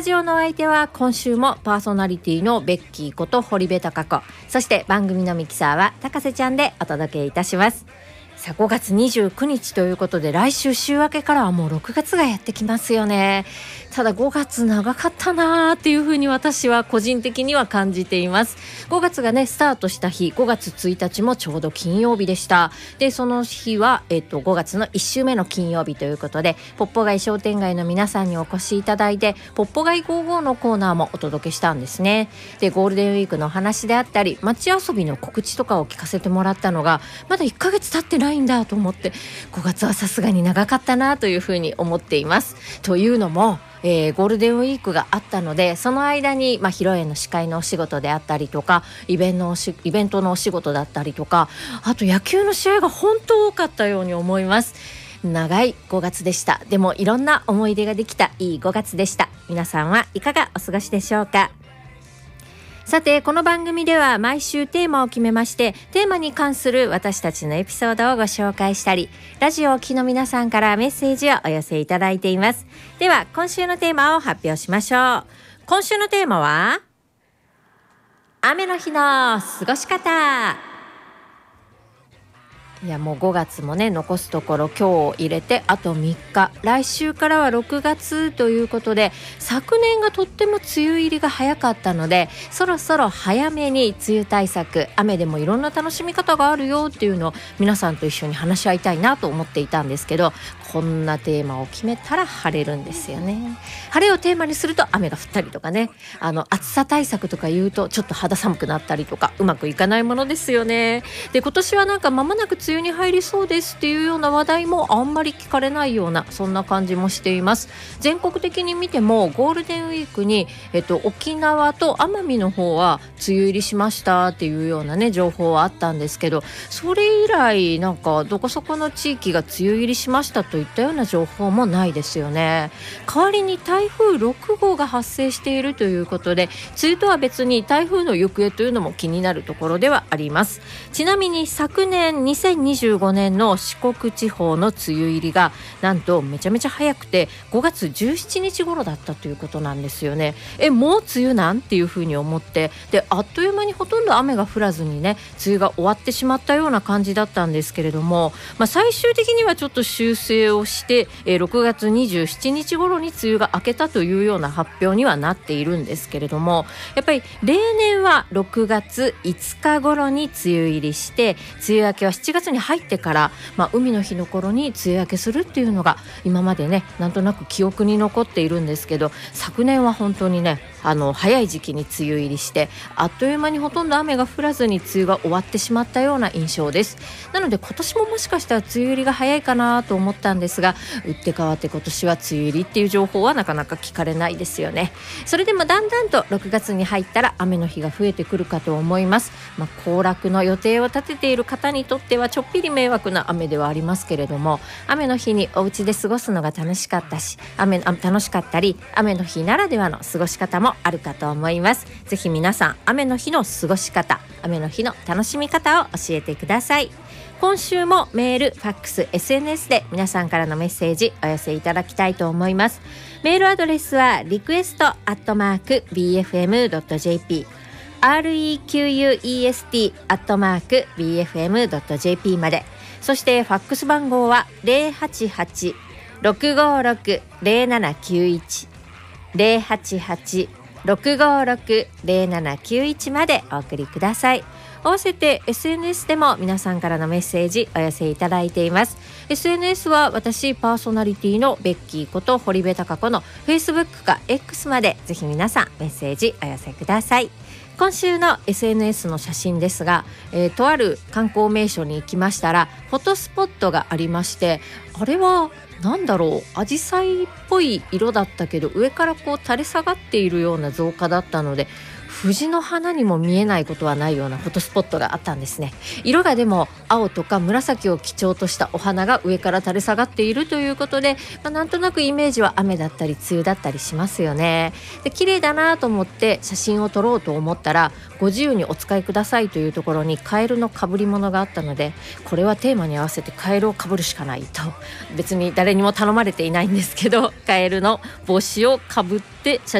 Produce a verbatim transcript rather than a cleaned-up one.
タジオの相手は今週もパーソナリティのベッキーこと堀部貴子、そして番組のミキサーは高瀬ちゃんでお届けいたします。さあごがつにじゅうくにちということで、来週週明けからはもうろくがつがやってきますよね。ただごがつ長かったなーっていうふうに私は個人的には感じています。ごがつがねスタートした日、ごがつついたちもちょうど金曜日でした。でその日は、えっと、ごがつのいっ週目の金曜日ということで、ポッポ街商店街の皆さんにお越しいただいて、ポッポ街ごじゅうごのコーナーもお届けしたんですね。でゴールデンウィークの話であったり、街遊びの告知とかを聞かせてもらったのがまだいっかげつ経ってないんだと思って、ごがつはさすがに長かったなというふうに思っています。というのもえー、ゴールデンウィークがあったので、その間に、まあ、披露宴の司会のお仕事であったりとか、イベントのおしイベントのお仕事だったりとか、あと野球の試合が本当多かったように思います。長いごがつでした。でもいろんな思い出ができたいいごがつでした。皆さんはいかがお過ごしでしょうか。さてこの番組では毎週テーマを決めまして、テーマに関する私たちのエピソードをご紹介したり、ラジオをお聞きの皆さんからメッセージをお寄せいただいています。では今週のテーマを発表しましょう。今週のテーマは雨の日の過ごし方。いやもうごがつもね残すところ今日を入れてあとみっか、来週からはろくがつということで、昨年がとっても梅雨入りが早かったので、そろそろ早めに梅雨対策、雨でもいろんな楽しみ方があるよっていうのを皆さんと一緒に話し合いたいなと思っていたんですけど、こんなテーマを決めたら晴れるんですよね。晴れをテーマにすると雨が降ったりとかね、あの暑さ対策とか言うとちょっと肌寒くなったりとか、うまくいかないものですよね。で今年はなんか間もなく梅雨に入りそうですっていうような話題もあんまり聞かれないような、そんな感じもしています。全国的に見てもゴールデンウィークに、えっと、沖縄と奄美の方は梅雨入りしましたっていうようなね情報はあったんですけど、それ以来なんかどこそこの地域が梅雨入りしましたといったような情報もないですよね。代わりに台風ろくごうが発生しているということで、梅雨とは別に台風の行方というのも気になるところではあります。ちなみに昨年にせんにじゅうごねんの四国地方の梅雨入りがなんとめちゃめちゃ早くてごがつじゅうしちにち頃だったということなんですよね。えもう梅雨なんっていうふうに思って、であっという間にほとんど雨が降らずにね梅雨が終わってしまったような感じだったんですけれども、まあ、最終的にはちょっと修正をして、えー、ろくがつにじゅうしちにち頃に梅雨が明けたというような発表にはなっているんですけれども、やっぱり例年はろくがついつか頃に梅雨入りして、梅雨明けはしちがつに入ってから、まあ、海の日の頃に梅雨明けするっていうのが今までねなんとなく記憶に残っているんですけど、昨年は本当にねあの早い時期に梅雨入りして、あっという間にほとんど雨が降らずに梅雨が終わってしまったような印象です。なので今年ももしかしたら梅雨入りが早いかなと思ったんですが、打って変わって今年は梅雨入りっていう情報はなかなか聞かれないですよね。それでもだんだんとろくがつに入ったら雨の日が増えてくるかと思います。まあ、行楽の予定を立てている方にとってはちょっぴり迷惑な雨ではありますけれども、雨の日にお家で過ごすのが楽しかったし雨あ楽しかったり、雨の日ならではの過ごし方もあるかと思います。ぜひ皆さん雨の日の過ごし方、雨の日の楽しみ方を教えてください。今週もメール、ファックス、エスエヌエス で皆さんからのメッセージお寄せいただきたいと思います。メールアドレスはリクエストアットマーク ビーエフエムドットジェーピー、 アールイーキューユーイーエスティー アットマーク ビーエフエムドットジェーピー まで。そしてファックス番号は ゼロはちはち ろくごろく ゼロななきゅういち ゼロはちはち ろくごろく ゼロななきゅういちまでお送りください。合わせて エスエヌエス でも皆さんからのメッセージお寄せいただいています。 エスエヌエス は私パーソナリティのベッキーこと堀部貴子の Facebook か X までぜひ皆さんメッセージお寄せください。今週の エスエヌエス の写真ですが、えー、とある観光名所に行きましたらフォトスポットがありまして、あれはなんだろう、アジサイっぽい色だったけど上からこう垂れ下がっているような造花だったので、藤の花にも見えないことはないようなフォトスポットがあったんですね。色がでも青とか紫を基調としたお花が上から垂れ下がっているということで、まあ、なんとなくイメージは雨だったり梅雨だったりしますよね。で綺麗だなと思って写真を撮ろうと思ったら、ご自由にお使いくださいというところにカエルの被り物があったので、これはテーマに合わせてカエルを被るしかないと、別に誰にも頼まれていないんですけどカエルの帽子を被って写